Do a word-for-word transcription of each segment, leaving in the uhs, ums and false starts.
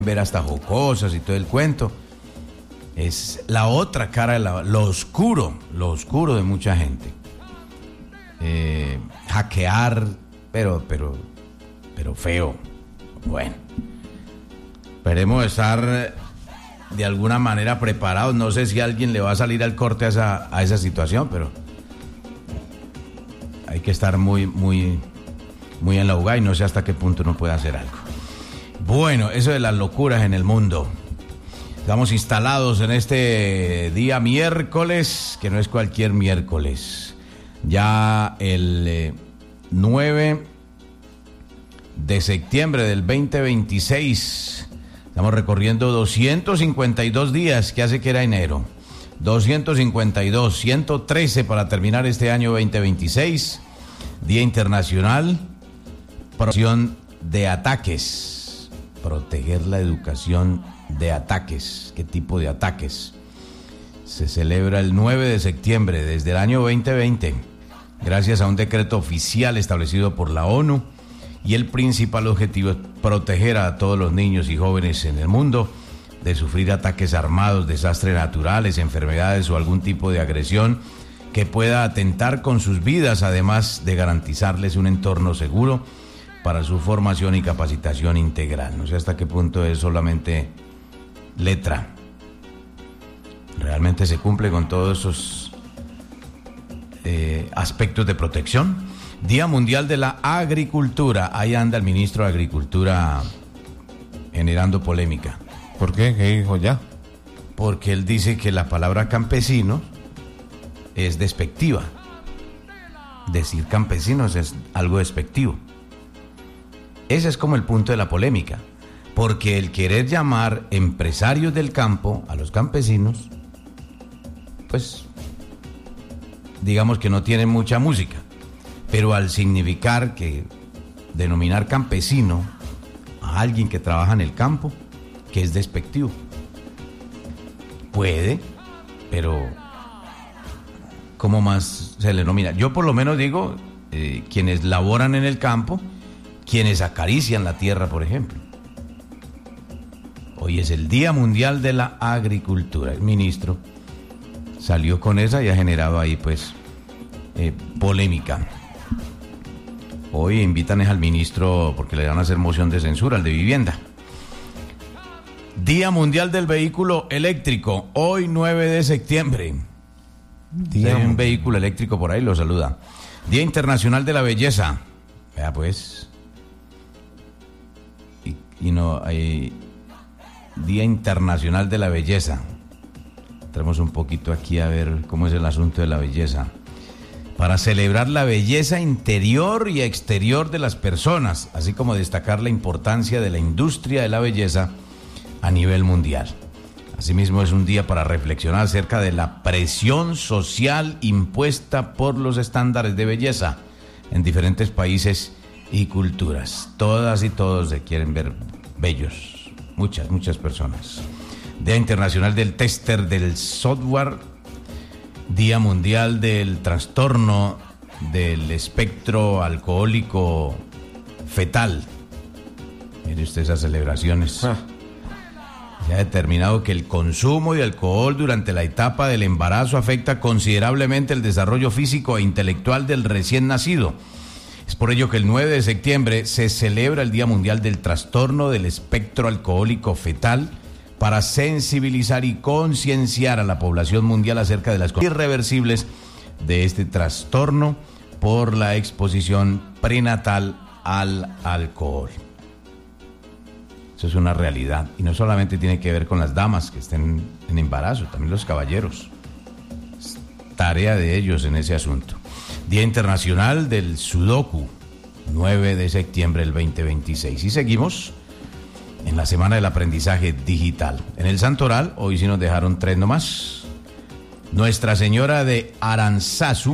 ver hasta jocosas y todo el cuento. Es la otra cara, de la, lo oscuro, lo oscuro de mucha gente. Eh, hackear, pero, pero, pero feo. Bueno, esperemos estar de alguna manera preparados. No sé si a alguien le va a salir al corte a esa, a esa situación, pero hay que estar muy, muy, muy en la jugada y no sé hasta qué punto uno puede hacer algo. Bueno, eso de las locuras en el mundo. Estamos instalados en este día miércoles, que no es cualquier miércoles. Ya el eh, nueve de septiembre del veinte veintiséis. Estamos recorriendo doscientos cincuenta y dos días, que hace que era enero. doscientos cincuenta y dos, ciento trece para terminar este año veinte veintiséis. Día Internacional Protección de Ataques. Proteger la educación de ataques. ¿Qué tipo de ataques? Se celebra el nueve de septiembre desde el año veinte veinte, gracias a un decreto oficial establecido por la ONU, y el principal objetivo es proteger a todos los niños y jóvenes en el mundo de sufrir ataques armados, desastres naturales, enfermedades o algún tipo de agresión que pueda atentar con sus vidas, además de garantizarles un entorno seguro para su formación y capacitación integral. No sé hasta qué punto es solamente letra. ¿Realmente se cumple con todos esos eh, aspectos de protección? Día Mundial de la Agricultura. Ahí anda el ministro de Agricultura generando polémica. ¿Por qué? ¿Qué dijo ya? Porque él dice que la palabra campesino es despectiva. Decir campesinos es algo despectivo. Ese es como el punto de la polémica, porque el querer llamar empresarios del campo a los campesinos, pues digamos que no tienen mucha música, pero al significar que denominar campesino a alguien que trabaja en el campo, que es despectivo. Puede, pero ¿cómo más se le denomina? Yo por lo menos digo, eh, quienes laboran en el campo, quienes acarician la tierra, por ejemplo. Hoy es el Día Mundial de la Agricultura. El ministro salió con esa y ha generado ahí, pues, eh, polémica. Hoy invitan al ministro porque le van a hacer moción de censura, al de vivienda. Día Mundial del Vehículo Eléctrico. Hoy, nueve de septiembre. Si hay un vehículo eléctrico por ahí, lo saluda. Día Internacional de la Belleza. Vea, pues... Y no hay Día Internacional de la Belleza. Entremos un poquito aquí a ver cómo es el asunto de la belleza. Para celebrar la belleza interior y exterior de las personas, así como destacar la importancia de la industria de la belleza a nivel mundial. Asimismo, es un día para reflexionar acerca de la presión social impuesta por los estándares de belleza en diferentes países y culturas. Todas y todos se quieren ver bellos. Muchas, muchas personas. Día Internacional del Tester del Software. Día Mundial del Trastorno del Espectro Alcohólico Fetal. Mire usted esas celebraciones. Ah. Se ha determinado que el consumo de alcohol durante la etapa del embarazo afecta considerablemente el desarrollo físico e intelectual del recién nacido. Es por ello que el nueve de septiembre se celebra el Día Mundial del Trastorno del Espectro Alcohólico Fetal para sensibilizar y concienciar a la población mundial acerca de las consecuencias irreversibles de este trastorno por la exposición prenatal al alcohol. Eso es una realidad y no solamente tiene que ver con las damas que estén en embarazo, también los caballeros. Es tarea de ellos en ese asunto. Día Internacional del Sudoku, nueve de septiembre del veinte veintiséis. Y seguimos en la Semana del Aprendizaje Digital. En el Santoral, hoy sí nos dejaron tres nomás. Nuestra Señora de Aranzazu,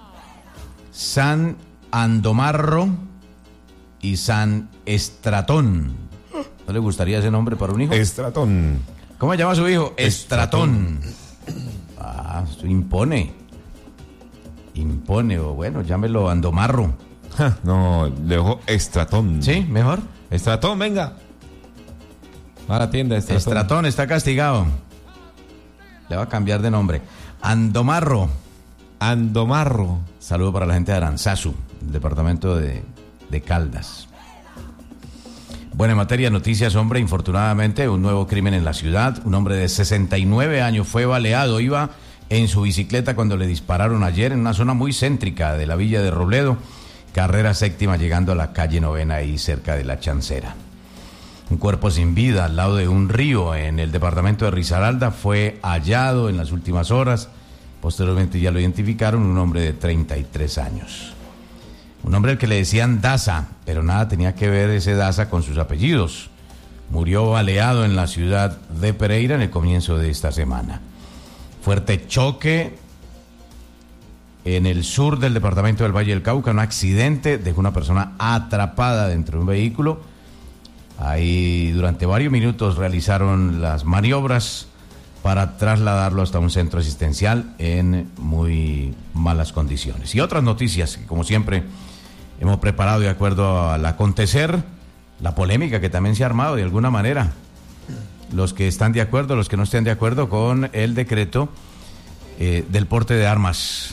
San Andomarro y San Estratón. ¿No le gustaría ese nombre para un hijo? Estratón. ¿Cómo se llama su hijo? Estratón. Ah, eso impone. Impone, o bueno, llámelo Andomarro. Ja, no, le dejo Estratón. ¿Sí? ¿Mejor? Estratón, venga. Va a la tienda, Estratón. Estratón está castigado. Le va a cambiar de nombre. Andomarro. Andomarro. Saludo para la gente de Aranzazu, el departamento de, de Caldas. Bueno, en materia de noticias, hombre, infortunadamente, un nuevo crimen en la ciudad. Un hombre de sesenta y nueve años fue baleado. Iba en su bicicleta cuando le dispararon ayer en una zona muy céntrica de la Villa de Robledo, carrera séptima, llegando a la calle Novena, ahí cerca de la Chancera. Un cuerpo sin vida al lado de un río en el departamento de Risaralda fue hallado en las últimas horas. Posteriormente ya lo identificaron, un hombre de treinta y tres años. Un hombre al que le decían Daza, pero nada tenía que ver ese Daza con sus apellidos. Murió baleado en la ciudad de Pereira en el comienzo de esta semana. Fuerte choque en el sur del departamento del Valle del Cauca, un accidente, dejó una persona atrapada dentro de un vehículo. Ahí durante varios minutos realizaron las maniobras para trasladarlo hasta un centro asistencial en muy malas condiciones. Y otras noticias que, como siempre, hemos preparado de acuerdo al acontecer, la polémica que también se ha armado de alguna manera. Los que están de acuerdo, los que no estén de acuerdo con el decreto eh, del porte de armas.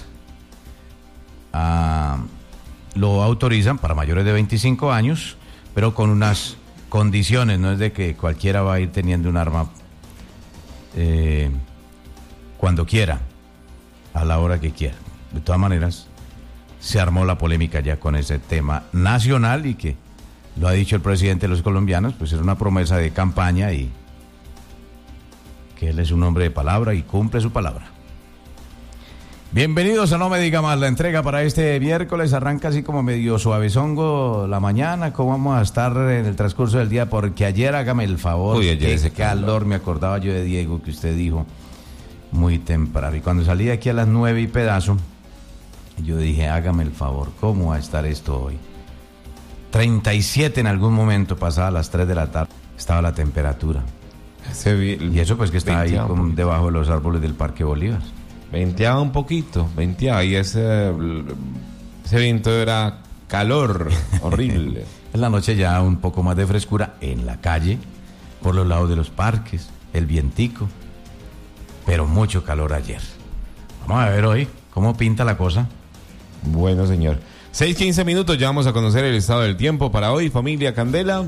Ah, lo autorizan para mayores de veinticinco años, pero con unas condiciones, no es de que cualquiera va a ir teniendo un arma eh, cuando quiera, a la hora que quiera. De todas maneras, se armó la polémica ya con ese tema nacional, y que lo ha dicho el presidente de los colombianos, pues era una promesa de campaña y que él es un hombre de palabra y cumple su palabra. Bienvenidos a No Me Diga Más, la entrega para este miércoles. Arranca así como medio suavezongo la mañana. ¿Cómo vamos a estar en el transcurso del día? Porque ayer, hágame el favor, Uy, ayer qué ese calor, calor. me acordaba yo de Diego, que usted dijo muy temprano. Y cuando salí de aquí a las nueve y pedazo, yo dije, hágame el favor, ¿cómo va a estar esto hoy? treinta y siete en algún momento, pasada las tres de la tarde, estaba la temperatura. Ese vi- Y eso pues que está ahí venteaba un con, poquito. debajo de los árboles del Parque Bolívar. Venteaba un poquito, venteaba, y ese, ese viento era calor horrible. En la noche ya un poco más de frescura en la calle, por los lados de los parques, el vientico, pero mucho calor ayer. Vamos a ver hoy cómo pinta la cosa. Bueno, señor. seis quince minutos, ya vamos a conocer el estado del tiempo para hoy, familia Candela.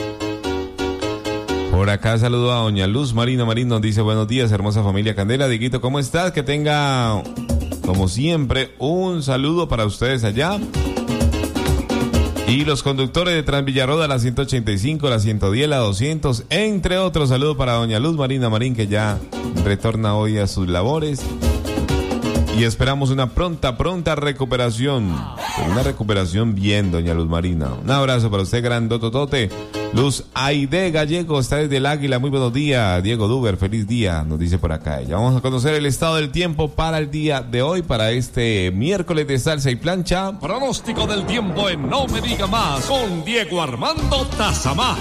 Por acá saludo a doña Luz Marino. Marino nos dice buenos días, hermosa familia Candela. Dieguito, ¿cómo estás? Que tenga, como siempre, un saludo para ustedes allá. Y los conductores de Transvillarroda, la ciento ochenta y cinco, la ciento diez, la doscientos, entre otros. Saludo para doña Luz Marina Marín, que ya retorna hoy a sus labores. Y esperamos una pronta, pronta recuperación. Una recuperación bien, doña Luz Marina. Un abrazo para usted, grandototote. Luz Aide Gallego está desde el Águila. Muy buenos días, Diego Duber. Feliz día, nos dice por acá ella. Vamos a conocer el estado del tiempo para el día de hoy, para este miércoles de salsa y plancha. Pronóstico del tiempo en No Me Diga Más con Diego Armando Tazamá.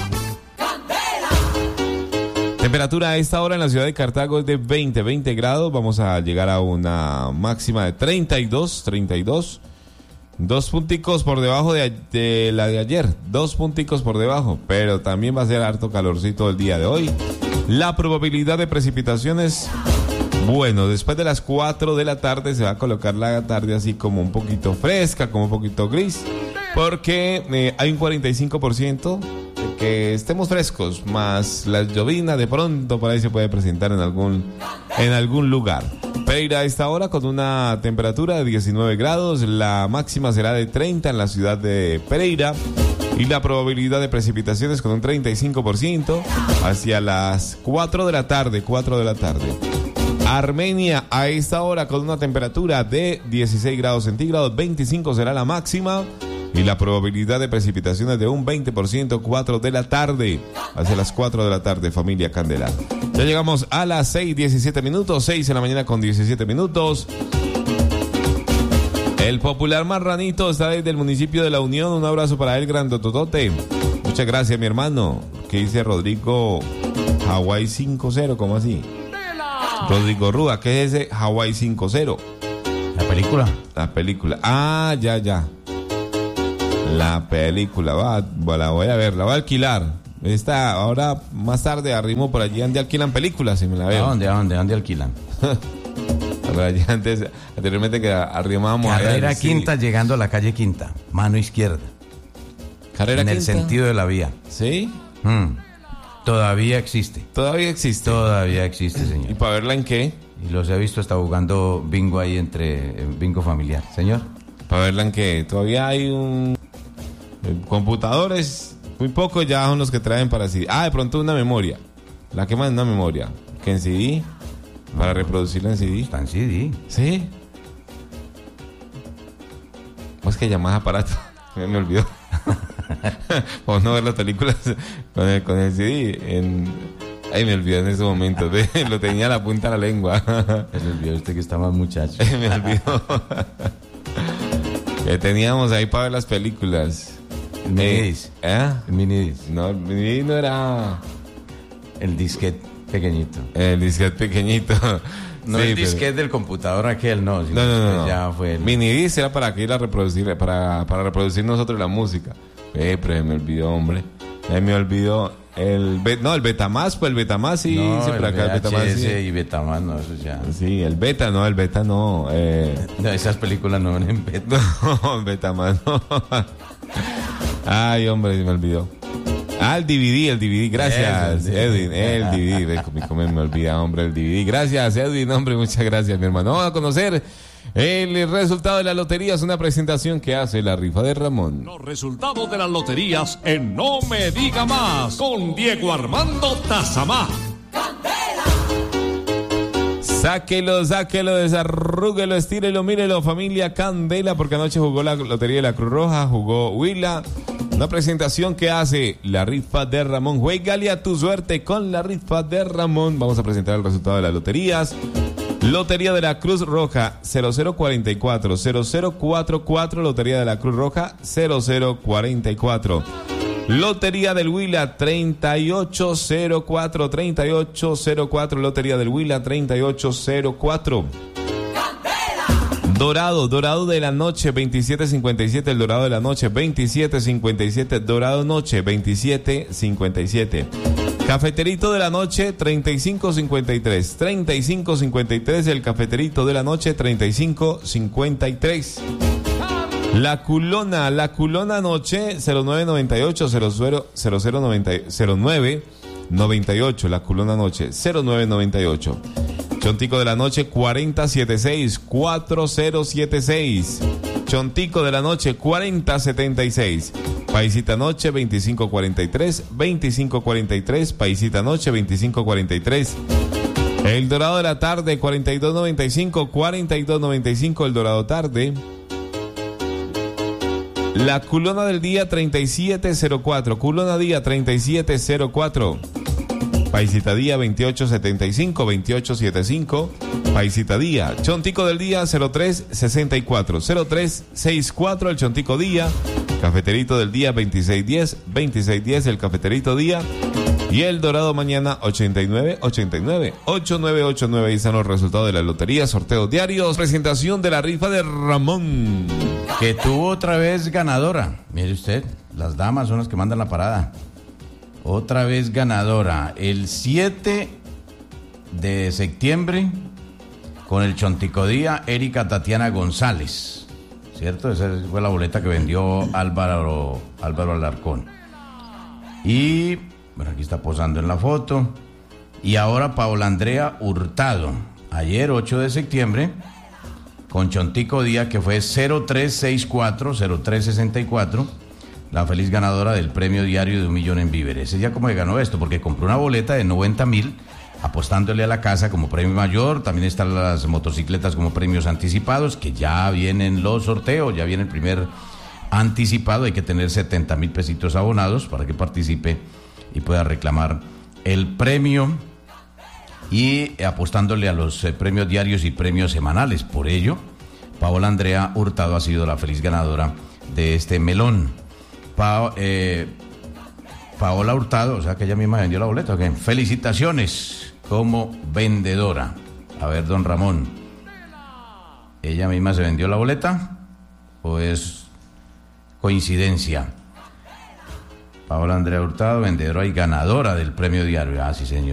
Temperatura a esta hora en la ciudad de Cartago es de veinte, veinte grados. Vamos a llegar a una máxima de treinta y dos, treinta y dos. Dos punticos por debajo de, de la de ayer. Dos punticos por debajo. Pero también va a ser harto calorcito el día de hoy. La probabilidad de precipitaciones, bueno, después de las cuatro de la tarde se va a colocar la tarde así como un poquito fresca, como un poquito gris. Porque eh, hay un cuarenta y cinco por ciento de que estemos frescos, más la llovina de pronto por ahí se puede presentar en algún, en algún lugar. Pereira a esta hora con una temperatura de diecinueve grados, la máxima será de treinta en la ciudad de Pereira y la probabilidad de precipitaciones con un treinta y cinco por ciento hacia las cuatro de la tarde, cuatro de la tarde. Armenia a esta hora con una temperatura de dieciséis grados centígrados, veinticinco será la máxima y la probabilidad de precipitaciones de un veinte por ciento, cuatro de la tarde, hacia las cuatro de la tarde, familia Candela. Ya llegamos a las seis, diecisiete minutos, seis en la mañana con diecisiete minutos. El popular Marranito está desde el municipio de La Unión, un abrazo para él, grandototote. Muchas gracias, mi hermano. ¿Qué dice Rodrigo? Hawái cinco cero, ¿cómo así? Rodrigo Rúa, ¿qué es ese Hawái cinco cero? La película. La película. Ah, ya, ya. La película, va, la voy a ver, la voy a alquilar. Esta, ahora más tarde arrimo por allí donde alquilan películas y me la veo. ¿A dónde, a dónde, a dónde alquilan? Por allí antes, anteriormente que arrimábamos allá, Carrera sí. Quinta, llegando a la calle Quinta, mano izquierda. Carrera en Quinta. el sentido de la vía. ¿Sí? Mm. Todavía existe. Todavía existe. Todavía existe, ¿Y señor. para verla en qué? Y los he visto hasta jugando bingo ahí entre eh, bingo familiar. Señor. Para verla en qué. Todavía hay un... eh, computadores, muy pocos ya son los que traen para C D. Ah, de pronto una memoria. La que más es una memoria. Que en C D, para reproducirla en C D. Está en C D. ¿Sí? Pues que llamás aparato. Me, me olvidó. Vamos a ver las películas con el, con el C D. En... Ay, me olvidó en ese momento. Ve, lo tenía a la punta de la lengua. Se le olvidó usted que está más muchacho. Me olvidó. Que teníamos ahí para ver las películas. El minidisc. ¿Eh? El minidisc. No, el minidisc no era... El disquete pequeñito. El disquete pequeñito. No Sí, el pero- disquete del computador aquel, no. Sino No, no, no, que no. Ya fue el... Minidisc era para que ir a reproducir, para, para reproducir nosotros la música. Eh, pero me olvidó, hombre. Eh, me olvidó el... Be- no, el Betamax, pues el Betamax sí. no, siempre el acá el Betamax V H S sí. y Betamax, no, eso ya... Sí, el Beta, no, el Beta no. Eh, No, esas películas no ven en beta. no, el Betamax no. Ay, hombre, me olvidó. Ah, el D V D, el D V D, gracias, Eso, el Edwin, el D V D, ve, mi come me olvida, hombre, el D V D, gracias, Edwin, hombre, muchas gracias, mi hermano. Vamos a conocer el resultado de la lotería, es una presentación que hace la rifa de Ramón. Los resultados de las loterías en No Me Diga Más con Diego Armando Tazamá. Sáquelo, sáquelo, desarrúguelo, estírelo, mírelo, familia Candela, porque anoche jugó la lotería de la Cruz Roja, jugó Huila. Una presentación que hace la rifa de Ramón. Juégale a tu suerte con la rifa de Ramón. Vamos a presentar el resultado de las loterías. Lotería de la Cruz Roja cero cero cuatro cuatro cero cero cuatro cuatro. Lotería de la Cruz Roja cero cero cuatro cuatro. Lotería del Huila treinta y ocho cero cuatro treinta y ocho cero cuatro. Lotería del Huila treinta y ocho cero cuatro. Dorado, Dorado de la Noche veintisiete cincuenta y siete, el Dorado de la Noche veintisiete cincuenta y siete, Dorado Noche veintisiete cincuenta y siete. Cafeterito de la Noche treinta y cinco cincuenta y tres, treinta y cinco cincuenta y tres, el Cafeterito de la Noche treinta y cinco cincuenta y tres. La Culona, la Culona Noche cero nueve noventa y ocho cero cero cero cero noventa cero nueve noventa y ocho, la Culona Noche cero nueve noventa y ocho. Chontico de la Noche cuarenta setenta y seis, cuarenta setenta y seis. Chontico de la Noche cuarenta setenta y seis. Paisita Noche veinticinco cuarenta y tres, veinticinco cuarenta y tres, Paisita Noche veinticinco cuarenta y tres. El Dorado de la Tarde cuarenta y dos noventa y cinco, cuarenta y dos noventa y cinco, el Dorado Tarde. La Culona del Día treinta y siete cero cuatro, Culona Día treinta y siete cero cuatro. Paisita Día veintiocho setenta y cinco, veintiocho setenta y cinco. Paisita Día. Chontico del Día cero tres sesenta y cuatro, cero tres sesenta y cuatro, el Chontico Día. Cafeterito del Día veintiséis diez, veintiséis diez, el Cafeterito Día. Y el Dorado Mañana ochenta y nueve ochenta y nueve, ochenta y nueve ochenta y nueve. Ahí están los resultados de la lotería, sorteos diarios, presentación de la rifa de Ramón. Que tuvo otra vez ganadora. Mire usted, las damas son las que mandan la parada. Otra vez ganadora. El siete de septiembre, con el Chontico Día, Erika Tatiana González. ¿Cierto? Esa fue la boleta que vendió Álvaro, Álvaro Alarcón. Y, bueno, aquí está posando en la foto. Y ahora Paola Andrea Hurtado. Ayer, ocho de septiembre, con Chontico Día, que fue cero tres sesenta y cuatro, cero tres sesenta y cuatro. La feliz ganadora del premio diario de un millón en víveres. Ella como que ganó esto, porque compró una boleta de noventa mil, apostándole a la casa como premio mayor. También están las motocicletas como premios anticipados, que ya vienen los sorteos, ya viene el primer anticipado. Hay que tener setenta mil pesitos abonados para que participe y pueda reclamar el premio. Y apostándole a los eh, premios diarios y premios semanales. Por ello, Paola Andrea Hurtado ha sido la feliz ganadora de este melón. Pa, eh, Paola Hurtado, o sea que ella misma vendió la boleta. ¿Okay? Felicitaciones como vendedora. A ver, don Ramón, ¿ella misma se vendió la boleta o es coincidencia? Paola Andrea Hurtado, vendedora y ganadora del premio diario. Ah, sí, señor.